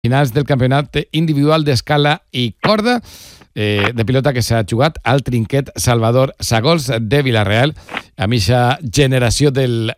Finals del campionat individual d'escala i corda de pilota que s'ha jugat al trinquet Salvador Sagols de Vila-real amb aquesta generació del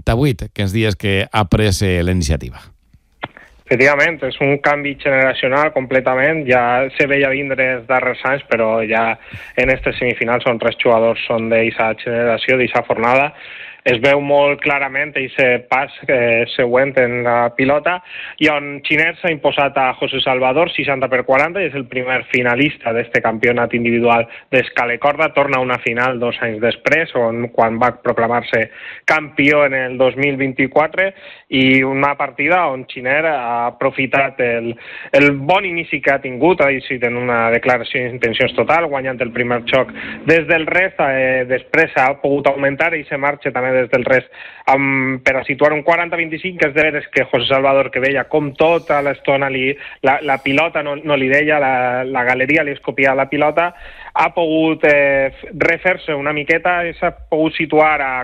98 que ens dies que ha pres la iniciativa. Efectivament, és un canvi generacional completament, ja se veia vindre els darrers anys, però ja en aquestes semifinals on 3 jugadors són d'aquesta generació, d'aquesta fornada. Es veu molt clarament aquest pas següent en la pilota i on Xiner s'ha imposat a José Salvador 60-40 i és el primer finalista d'aquest campionat individual d'escala i corda. Torna a una final 2 anys després, quan va proclamar-se campió en el 2024, i una partida on Xiner ha aprofitat el bon inici que ha tingut, ha decidit en una declaració d'intencions total, guanyant el primer xoc des del rest, després ha pogut augmentar i se marxa també des del rest per a situar un 40-25, que és de veres que José Salvador, que veia com tota l'estona la pilota no li deia, la galeria li escopia la pilota, ha pogut refer-se una miqueta, s'ha pogut situar a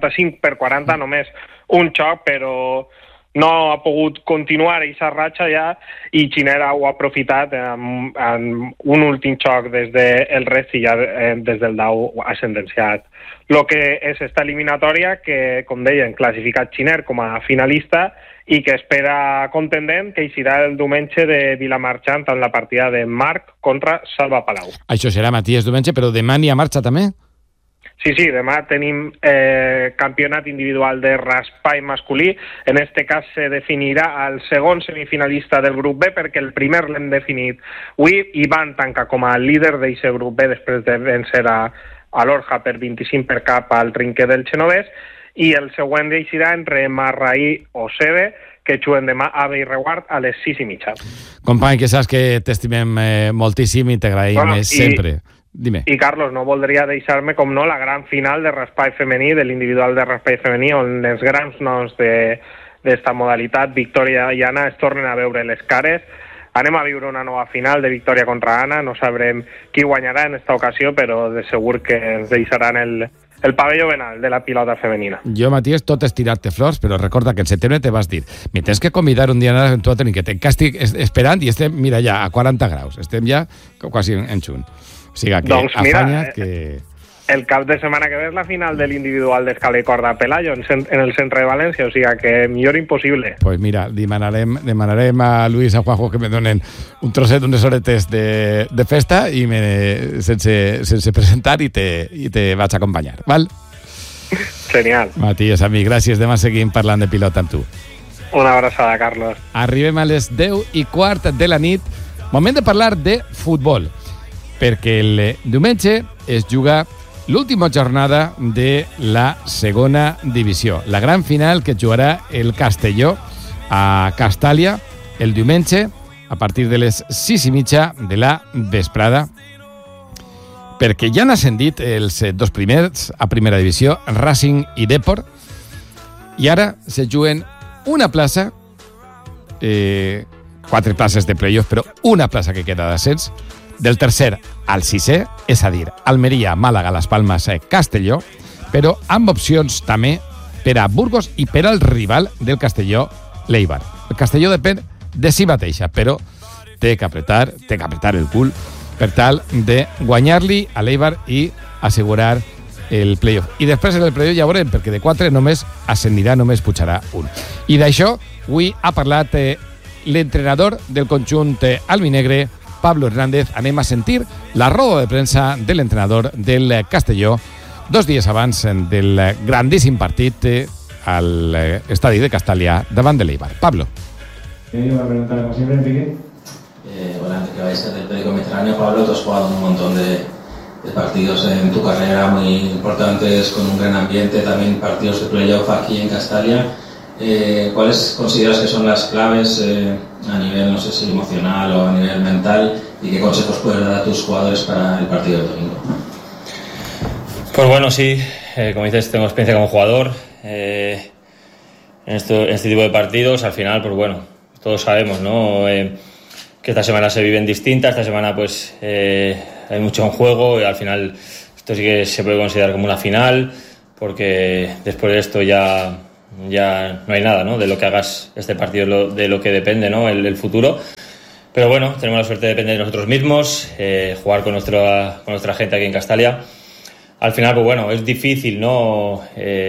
45-40, només un xoc, però no ha pogut continuar aquesta ratxa ja, i Xiner ho ha aprofitat en un últim xoc des del rest i ja des del dau ha sentenciat el que és esta eliminatòria, que, com deien, classificat Xiner com a finalista i que espera contendent, que hi serà el diumenge de Vilamarxant en la partida de Marc contra Salva Palau. Això serà, Matías, diumenge, però demà n'hi ha marxa també? Sí, demà tenim campionat individual de raspall masculí. En este cas se definirà el segon semifinalista del grup B, perquè el primer l'hem definit avui i van tancar com a líder d'aquest grup B després de vencer a l'Orja per 25 per cap al trinquet del Genovès, i el següent serà entre Marraí o Sebe, que juguen demà a Bellreguard a les 6:30. Company, que saps que t'estimem moltíssim i t'agraïm sempre. Dime. I, Carlos, no voldria deixar-me, com no, la gran final de raspall femení, de l'individual de raspall femení, on els grans noms d'esta modalitat, Victòria i Anna, es tornen a veure les cares. Anem a viure una nova final de Victòria contra Anna, no sabrem qui guanyarà en esta ocasió, però de segur que ens deixaran el pavelló ben alt de la pilota femenina. Jo, Matías, tot és tirar-te flors, però recorda que en setembre te vas dir me tens que convidar un dia a tu a trinquet, que estic esperant i estem, mira, ja a 40 graus, estem ja quasi en juny. O sigui que doncs afanya't que... El cap de setmana que ve és la final de l'individual d'escala i corda a Pelayo, en el centre de València, o sigui que millor impossible. Pues mira, demanarem a Luis, a Juanjo, que me donen un trosset, unes horetes de festa i sense presentar i te vaig a acompanyar, val? Genial. Matías, amic, gràcies. Demà seguim parlant de pilota amb tu. Una abraçada, Carlos. Arribem a les 10:15 de la nit. Moment de parlar de futbol, perquè el diumenge es juga l'última jornada de la segona divisió. La gran final que jugarà el Castelló a Castàlia el diumenge a partir de les 6:30 de la vesprada, perquè ja han ascendit els dos primers a primera divisió, Racing i Depor, i ara se juguen una plaça, 4 places de playoff, però una plaça que queda d'ascens, del tercer al sisè, és a dir, Almeria, Màlaga, Las Palmas, Castelló, però amb opcions també per a Burgos i per al rival del Castelló, l'Eibar. El Castelló depèn de si mateixa, però té que apretar el cul per tal de guanyar-li a l'Eibar i assegurar el playoff. I després en el playoff ja veurem, perquè de 4 només ascendirà, només pujarà un. I d'això avui ha parlat l'entrenador del conjunt albinegre, Pablo Hernández. Anem a sentir la roda de premsa de l'entrenador del Castelló 2 dies abans del grandíssim partit a l'estadi de Castàlia davant de l'Eibar. Pablo. Una pregunta como siempre, Enrique. Bueno, antes que vayas a ser el periódico mediterráneo, Pablo, tú has jugado un montón de partidos en tu carrera muy importantes, con un gran ambiente, también partidos de playoff aquí en Castàlia. ¿Cuáles consideras que son las claves a nivel, no sé si emocional o a nivel mental, y qué consejos puedes dar a tus jugadores para el partido del domingo? Pues bueno, sí, como dices, tengo experiencia como jugador en este tipo de partidos. Al final, pues bueno, todos sabemos, ¿no? Que esta semana se viven distintas, esta semana pues hay mucho en juego y al final esto sí que se puede considerar como una final, porque después de esto ya ya no hay nada, ¿no? De lo que hagas este partido, de lo que depende, ¿no? El futuro. Pero bueno, tenemos la suerte de depender de nosotros mismos, jugar con nuestra gente aquí en Castalia. Al final, pues bueno, es difícil, ¿no?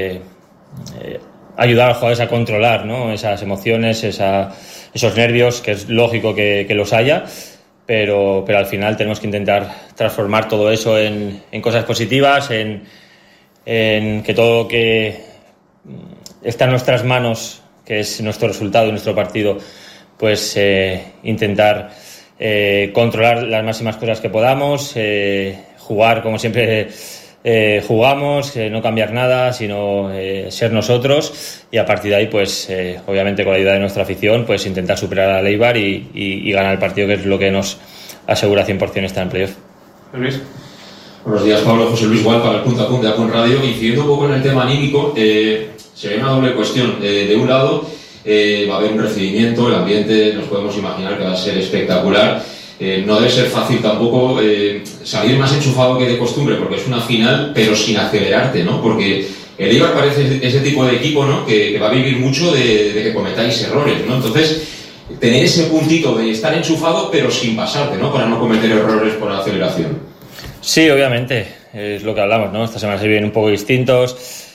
Ayudar a los jugadores a controlar, ¿no? Esas emociones, esos nervios, que es lógico que los haya, pero al final tenemos que intentar transformar todo eso en cosas positivas, en que todo lo que está en nuestras manos, que es nuestro resultado y nuestro partido, pues intentar controlar las máximas cosas que podamos, jugar como siempre jugamos, no cambiar nada, sino ser nosotros, y a partir de ahí, pues obviamente con la ayuda de nuestra afición, pues intentar superar a Eibar y ganar el partido, que es lo que nos asegura 100% estar en playoff. Luis. Buenos días, Pablo. José Luis Gual para el Punto a Punto de Apun Radio. Incidiendo un poco en el tema anímico, se ve una doble cuestión. De un lado, va a haber un recibimiento, el ambiente nos podemos imaginar que va a ser espectacular. No debe ser fácil tampoco salir más enchufado que de costumbre, porque es una final, pero sin acelerarte, ¿no? Porque el Eibar parece ese tipo de equipo, ¿no? Que va a vivir mucho de que cometáis errores, ¿no? Entonces, tener ese puntito de estar enchufado, pero sin pasarte, ¿no? Para no cometer errores por aceleración. Sí, obviamente, es lo que hablamos, ¿no? Esta semana se vienen un poco distintos,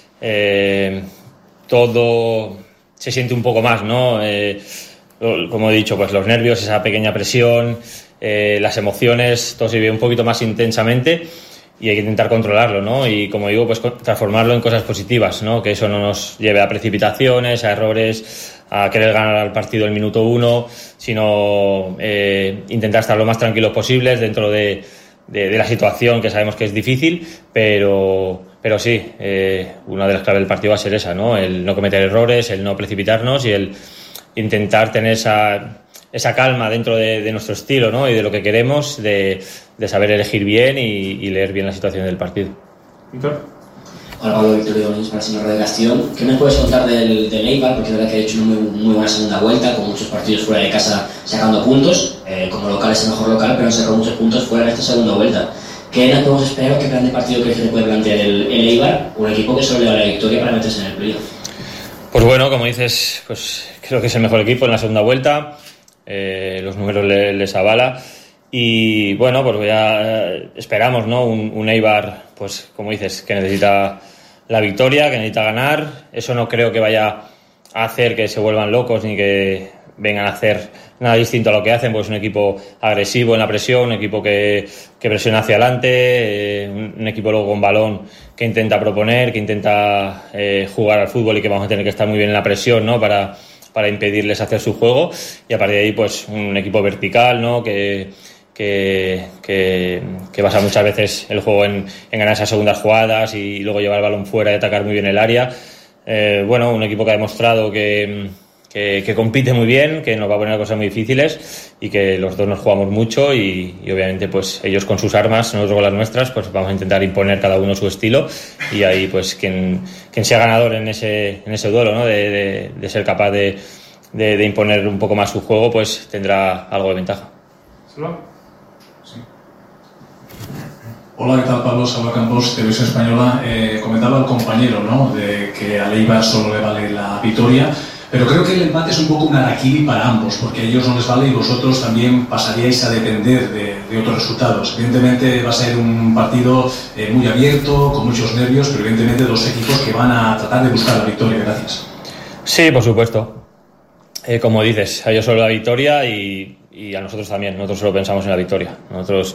todo se siente un poco más, ¿no? Como he dicho, pues los nervios, esa pequeña presión, las emociones, todo se vive un poquito más intensamente y hay que intentar controlarlo, ¿no? Y como digo, pues transformarlo en cosas positivas, ¿no? Que eso no nos lleve a precipitaciones, a errores, a querer ganar al partido el minuto 1, sino intentar estar lo más tranquilos posibles dentro de la situación, que sabemos que es difícil, pero sí, una de las claves del partido va a ser esa, ¿no? El no cometer errores, el no precipitarnos y el intentar tener esa calma dentro de nuestro estilo, ¿no? Y de lo que queremos, de saber elegir bien y leer bien la situación del partido. Víctor. Hola, Pablo. Víctor Leonis para el señor de Castellón. ¿Qué me puedes contar del Eibar? Porque es verdad que ha hecho una muy buena segunda vuelta, con muchos partidos fuera de casa sacando puntos. Como local es el mejor local, pero han sacado muchos puntos fuera en esta segunda vuelta. ¿Qué nos podemos esperar? ¿Qué plan de partido crees que puede plantear el Eibar? Un equipo que solo le da la victoria para meterse en el playoff. Pues bueno, como dices, pues creo que es el mejor equipo en la segunda vuelta. Los números les avala. Y bueno, pues ya esperamos, ¿no? Un Eibar, pues como dices, que necesita la victoria, que necesita ganar. Eso no creo que vaya a hacer que se vuelvan locos ni que vengan a hacer nada distinto a lo que hacen, pues un equipo agresivo en la presión, un equipo que presiona hacia adelante, un equipo luego con balón que intenta proponer, que intenta jugar al fútbol y que vamos a tener que estar muy bien en la presión, ¿no? Para impedirles hacer su juego, y a partir de ahí pues un equipo vertical, ¿no? Que basa muchas veces el juego en ganar esas segundas jugadas y luego llevar el balón fuera y atacar muy bien el área. Bueno, un equipo que ha demostrado que compite muy bien, que nos va a poner cosas muy difíciles y que los dos nos jugamos mucho y obviamente pues ellos con sus armas, nosotros con las nuestras, pues vamos a intentar imponer cada uno su estilo, y ahí pues quien sea ganador en ese duelo, ¿no? de ser capaz de imponer un poco más su juego, pues tendrá algo de ventaja. Sí. Hola, ¿qué tal, Pablo? Salva Campos, Televisión Española. Comentaba el compañero, ¿no? De que a Eibar solo le vale la victoria. Pero creo que el empate es un poco un harakiri para ambos, porque a ellos no les vale y vosotros también pasaríais a depender de otros resultados. Evidentemente va a ser un partido muy abierto, con muchos nervios, pero evidentemente dos equipos que van a tratar de buscar la victoria. Gracias. Sí, por supuesto. Como dices, a ellos solo la victoria y a nosotros también. Nosotros solo pensamos en la victoria. Nosotros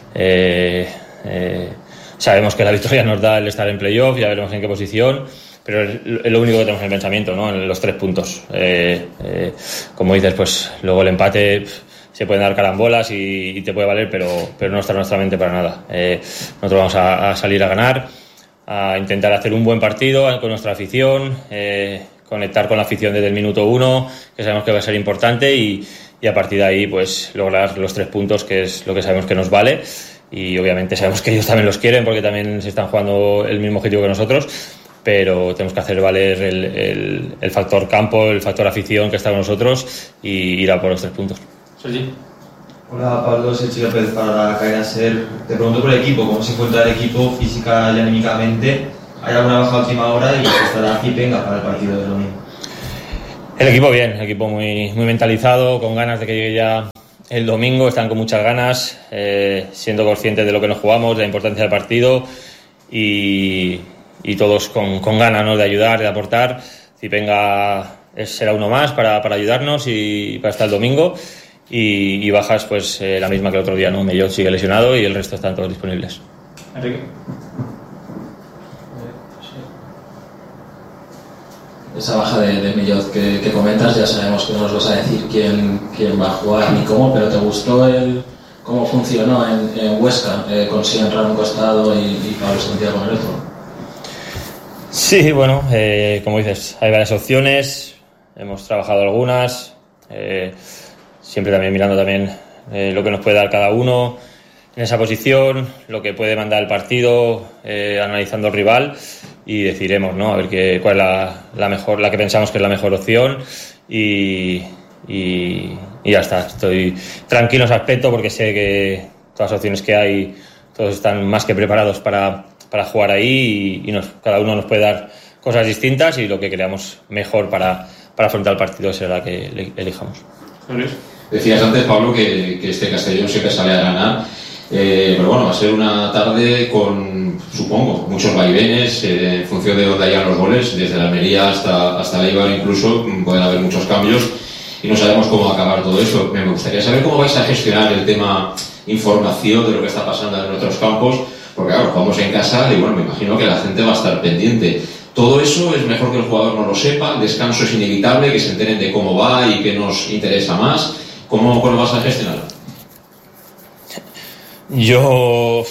sabemos que la victoria nos da el estar en playoff, ya veremos en qué posición, pero es lo único que tenemos en el pensamiento, ¿no? En los 3 puntos. Como dices, pues luego el empate se pueden dar carambolas y te puede valer, pero no está en nuestra mente para nada. Nosotros vamos a salir a ganar, a intentar hacer un buen partido con nuestra afición, conectar con la afición desde el minuto 1, que sabemos que va a ser importante, y a partir de ahí pues lograr los 3 puntos, que es lo que sabemos que nos vale, y obviamente sabemos que ellos también los quieren porque también se están jugando el mismo objetivo que nosotros, pero tenemos que hacer valer el factor campo, el factor afición que está con nosotros y ir a por los 3 puntos. Sergi. Hola, Pablo, soy Chico Pérez para la cadena SER. Te pregunto por el equipo, ¿cómo se encuentra el equipo física y anímicamente? ¿Hay alguna baja a última hora y estará Zipenga para el partido del domingo? El equipo bien, el equipo muy mentalizado, con ganas de que llegue ya el domingo, están con muchas ganas, siendo conscientes de lo que nos jugamos, de la importancia del partido y todos con ganas, ¿no?, de ayudar, de aportar. Zipenga será uno más para ayudarnos y para estar el domingo. Y bajas, pues la misma que el otro día, ¿no? Mellot sigue lesionado y el resto están todos disponibles. Enrique. Esa baja de Mellot que comentas, ya sabemos que no nos vas a decir quién va a jugar ni cómo, pero ¿te gustó cómo funcionó en Huesca? Consiguen entrar un costado y Pablo Santiago con el otro. Sí, bueno, como dices, hay varias opciones, hemos trabajado algunas, siempre también mirando también lo que nos puede dar cada uno en esa posición, lo que puede mandar el partido, analizando el rival y decidiremos, ¿no?, a ver cuál es la mejor, la que pensamos que es la mejor opción y ya está. Estoy tranquilo en ese aspecto porque sé que todas las opciones que hay, todos están más que preparados para jugar ahí y cada uno nos puede dar cosas distintas y lo que creamos mejor para afrontar el partido será la que elijamos. Decías antes, Pablo, que este Castellón siempre sale a ganar, pero bueno, va a ser una tarde con, supongo, muchos vaivenes en función de dónde hayan los goles, desde la Almería hasta Eibar incluso, pueden haber muchos cambios y no sabemos cómo va a acabar todo esto. Me gustaría saber cómo vais a gestionar el tema información de lo que está pasando en otros campos, porque claro, jugamos en casa y bueno, me imagino que la gente va a estar pendiente. Todo eso es mejor que el jugador no lo sepa, el descanso es inevitable, que se enteren de cómo va y qué nos interesa más. ¿Cómo lo vas a gestionar? Yo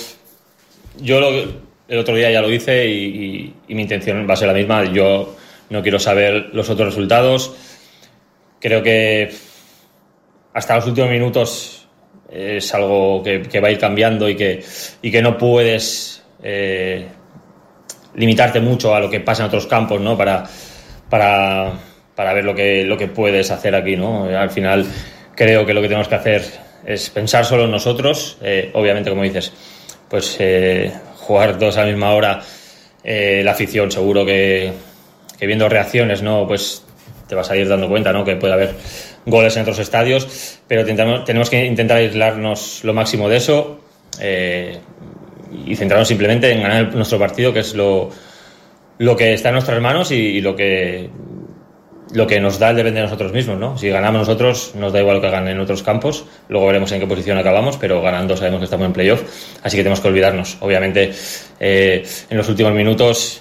el otro día ya lo hice y mi intención va a ser la misma. Yo no quiero saber los otros resultados. Creo que hasta los últimos minutos es algo que va a ir cambiando y que no puedes limitarte mucho a lo que pasa en otros campos, ¿no?, para ver lo que puedes hacer aquí, ¿no? Al final creo que lo que tenemos que hacer es pensar solo en nosotros. Obviamente, como dices, pues jugar todos a la misma hora, la afición seguro que viendo reacciones, ¿no?, pues te vas a ir dando cuenta, ¿no?, que puede haber goles en otros estadios, pero tenemos que intentar aislarnos lo máximo de eso y centrarnos simplemente en ganar nuestro partido, que es lo que está en nuestras manos y lo que nos da el depende de nosotros mismos, ¿no? Si ganamos nosotros, nos da igual lo que hagan en otros campos, luego veremos en qué posición acabamos, pero ganando sabemos que estamos en playoff, así que tenemos que olvidarnos. Obviamente, en los últimos minutos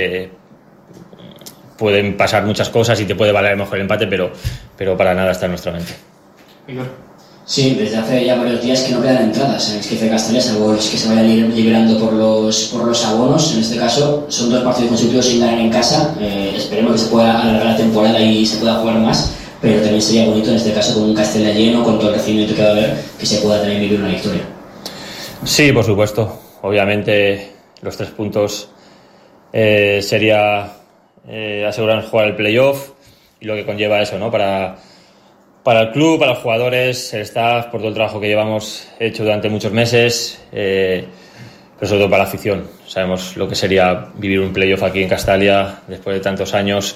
pueden pasar muchas cosas y te puede valer mejor el empate, pero para nada está en nuestra mente. Sí, desde hace ya varios días que no quedan entradas en Esquife Castellón, salvo los que se vayan liberando por los abonos. En este caso, son 2 partidos consecutivos sin ganar en casa. Esperemos que se pueda alargar la temporada y se pueda jugar más, pero también sería bonito en este caso con un Castella lleno, con todo el recibimiento que va a haber, que se pueda también vivir una victoria. Sí, por supuesto. Obviamente los 3 puntos sería asegurarnos jugar el playoff y lo que conlleva eso, ¿no?, para el club, para los jugadores, el staff, por todo el trabajo que llevamos hecho durante muchos meses, pero sobre todo para la afición. Sabemos lo que sería vivir un playoff aquí en Castalia después de tantos años,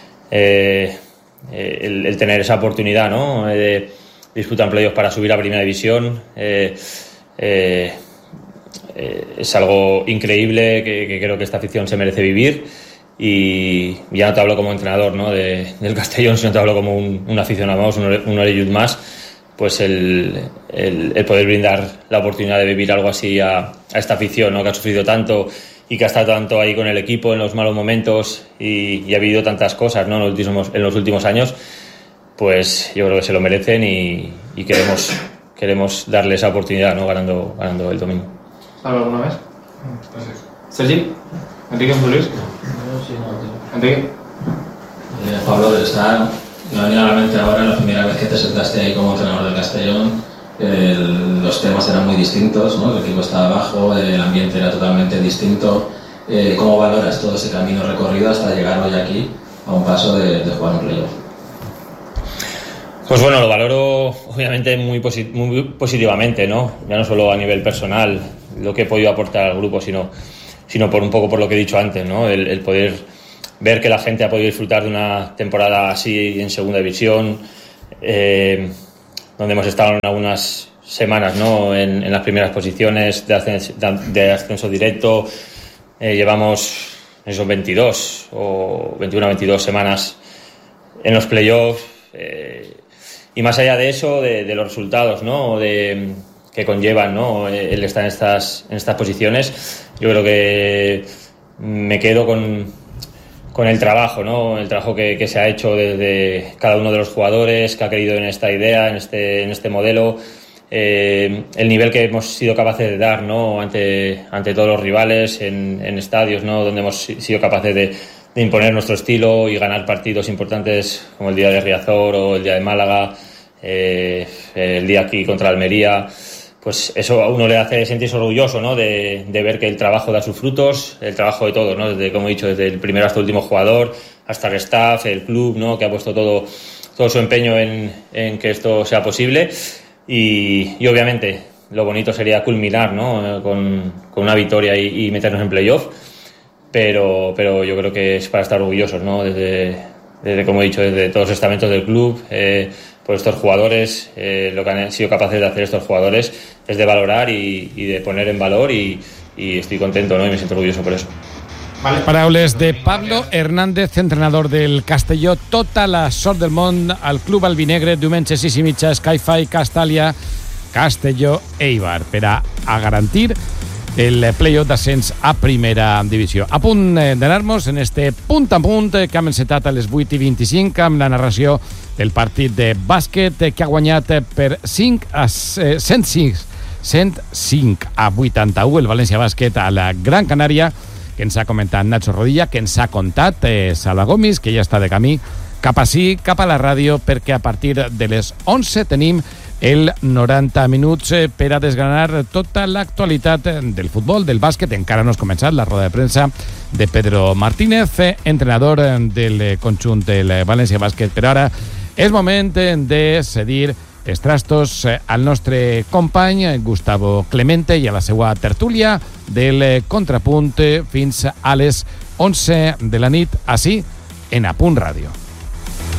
el tener esa oportunidad, ¿no?, de disputar un playoff para subir a Primera División. Es algo increíble que creo que esta afición se merece vivir. Y ya no te hablo como entrenador, ¿no?, del Castellón, sino te hablo como un aficionado más, un orellut más, pues el poder brindar la oportunidad de vivir algo así a esta afición, ¿no?, que ha sufrido tanto y que ha estado tanto ahí con el equipo en los malos momentos y ha vivido tantas cosas, ¿no?, en los últimos años, pues yo creo que se lo merecen y queremos darle esa oportunidad, ¿no?, ganando el domingo. ¿Algo alguna vez? ¿Sergi? ¿Enrique Luis? ¿Enrique? Pablo, me ha venido a la mente ahora la primera vez que te sentaste ahí como entrenador del Castellón. Los temas eran muy distintos, ¿no? El equipo estaba abajo, el ambiente era totalmente distinto. ¿Cómo valoras todo ese camino recorrido hasta llegar hoy aquí a un paso de jugar un playoff? Pues bueno, lo valoro obviamente muy positivamente, ¿no? Ya no solo a nivel personal, lo que he podido aportar al grupo, sino sino por un poco por lo que he dicho antes, ¿no? El poder ver que la gente ha podido disfrutar de una temporada así en segunda división, donde hemos estado en algunas semanas, ¿no? en las primeras posiciones de ascenso directo. Llevamos esos 22 o 21 22 semanas en los playoffs, y más allá de eso, de los resultados, ¿no? Que conllevan, ¿no? El estar en estas posiciones, yo creo que me quedo con el trabajo, ¿no? El trabajo que se ha hecho desde cada uno de los jugadores, que ha creído en esta idea, en este modelo, el nivel que hemos sido capaces de dar, ¿no? ante todos los rivales en estadios, ¿no? Donde hemos sido capaces de imponer nuestro estilo y ganar partidos importantes como el día de Riazor o el día de Málaga, el día aquí contra Almería. Pues eso a uno le hace sentirse orgulloso, ¿no? De ver que el trabajo da sus frutos, el trabajo de todos, ¿no? Desde, como he dicho, desde el primero hasta el último jugador, hasta el staff, el club, ¿no? Que ha puesto todo su empeño en que esto sea posible. Y obviamente lo bonito sería culminar, ¿no? Con una victoria y meternos en playoff, pero yo creo que es para estar orgullosos, ¿no? Desde como he dicho, desde todos los estamentos del club, por estos jugadores, lo que han sido capaces de hacer estos jugadores es de valorar y de poner en valor, y estoy contento, ¿no? Y me siento orgulloso por eso. Paraules de Pablo Hernández, entrenador del Castelló. Tota la sort del món al club albinegre, diumenge 6:30, Sky-Fi, Castàlia, Castelló, Eibar, per a garantir el play-off d'ascens a primera divisió. A punt d'anar-nos en este punt a punt que hem encetat a les 8:25 amb la narració del partit de bàsquet que ha guanyat per 105 a 81 el València Bàsquet a la Gran Canària, que ens ha comentat Nacho Rodilla, que ens ha contat Salva Gomis, que ja està de camí cap ací, cap a la ràdio, perquè a partir de les 11 tenim el 90 minuts per a desgranar tota l'actualitat del futbol, del bàsquet. Encara no has començat la roda de premsa de Pedro Martínez, entrenador del conjunt del València Bàsquet. Però ara és moment de cedir els trastos al nostre company Gustavo Clemente i a la seva tertúlia del Contrapunt fins a les 11 de la nit, així en A Punt Ràdio.